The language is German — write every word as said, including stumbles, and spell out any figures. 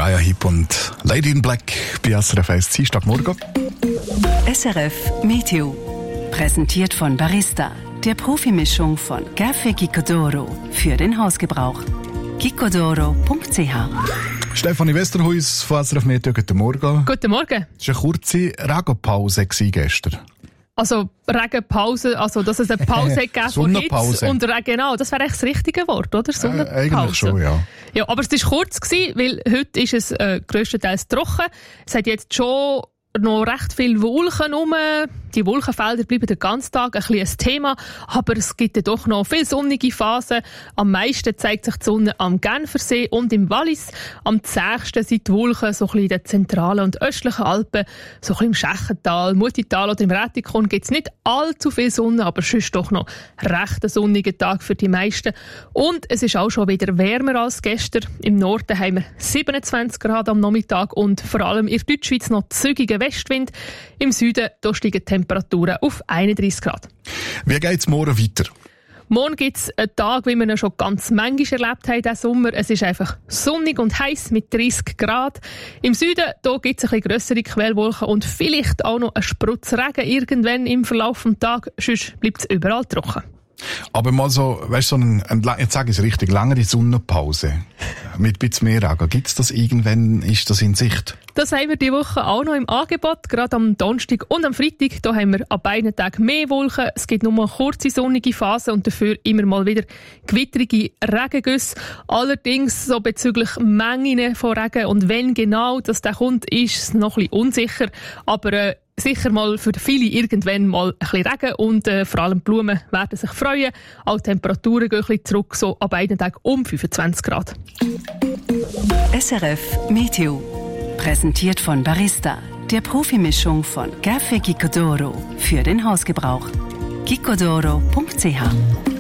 Uriah Heep und Lady in Black bei S R F eins Dienstagmorgen. S R F Meteo. Präsentiert von Barista, der Profimischung von Café Gicodoro für den Hausgebrauch. gicodoro punkt c h. Stefanie Westerhuis von S R F Meteo, guten Morgen. Guten Morgen. Es war eine kurze Regenpause gestern. Also Regenpause, also dass es eine Pause gegeben von Hitze und Regen, genau, das wäre eigentlich das richtige Wort, oder? Sonnenpause. Äh, eigentlich schon, ja. Ja, aber es war kurz gewesen, weil heute ist es äh, grösstenteils trocken. Es hat jetzt schon noch recht viele Wolken rum. Die Wolkenfelder bleiben den ganzen Tag ein bisschen ein Thema, aber es gibt ja doch noch viele sonnige Phasen. Am meisten zeigt sich die Sonne am Genfersee und im Wallis. Am zähigsten sind die Wolken so ein bisschen in den zentralen und östlichen Alpen, so ein bisschen im Schächental, Mutital oder im Rätikon gibt es nicht allzu viel Sonne, aber sonst doch noch recht ein sonniger Tag für die meisten. Und es ist auch schon wieder wärmer als gestern. Im Norden haben wir siebenundzwanzig Grad am Nachmittag und vor allem in der Deutschschweiz noch zügiger Westwind. Im Süden da steigen die Temperaturen auf einunddreissig Grad. Wie geht es morgen weiter? Morgen gibt es einen Tag, wie wir ihn schon ganz manchmal erlebt haben diesen Sommer. Es ist einfach sonnig und heiß mit dreißig Grad. Im Süden gibt es ein bisschen grössere Quellwolken und vielleicht auch noch einen Sprutz Regen irgendwann im Verlauf des Tages. Sonst bleibt es überall trocken. Aber mal so, weißt du, so ein, ein, jetzt sage ich es richtig, längere Sonnenpause mit ein bisschen mehr Regen. Gibt es das irgendwann, ist das in Sicht? Das haben wir diese Woche auch noch im Angebot, gerade am Donnerstag und am Freitag. Da haben wir an beiden Tagen mehr Wolken. Es gibt nur eine kurze sonnige Phase und dafür immer mal wieder gewitterige Regengüsse. Allerdings so bezüglich Mengen von Regen und wenn genau das da kommt, ist es noch ein bisschen unsicher. Aber äh, sicher mal für viele irgendwann mal ein bisschen Regen und äh, vor allem die Blumen werden sich freuen. Auch die Temperaturen gehen ein bisschen zurück, so an beiden Tagen um fünfundzwanzig Grad. S R F Meteo. Präsentiert von Barista, der Profimischung von Café Gicodoro für den Hausgebrauch. gicodoro punkt c h.